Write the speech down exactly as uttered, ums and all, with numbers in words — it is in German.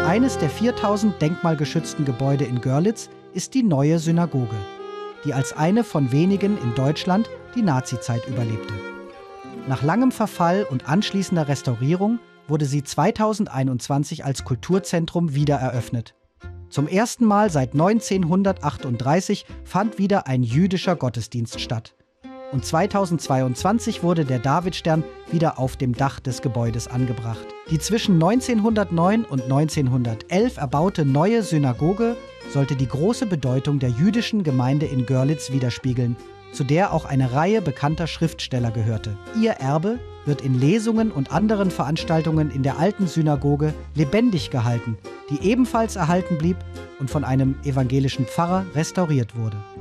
Eines der viertausend denkmalgeschützten Gebäude in Görlitz ist die Neue Synagoge, die als eine von wenigen in Deutschland die Nazizeit überlebte. Nach langem Verfall und anschließender Restaurierung wurde sie zweitausendeinundzwanzig als Kulturzentrum wiedereröffnet. Zum ersten Mal seit neunzehnhundertachtunddreißig fand wieder ein jüdischer Gottesdienst statt. Und zweitausendzweiundzwanzig wurde der Davidstern wieder auf dem Dach des Gebäudes angebracht. Die zwischen neunzehnhundertneun und neunzehnhundertelf erbaute Neue Synagoge sollte die große Bedeutung der jüdischen Gemeinde in Görlitz widerspiegeln, zu der auch eine Reihe bekannter Schriftsteller gehörte. Ihr Erbe wird in Lesungen und anderen Veranstaltungen in der alten Synagoge lebendig gehalten, die ebenfalls erhalten blieb und von einem evangelischen Pfarrer restauriert wurde.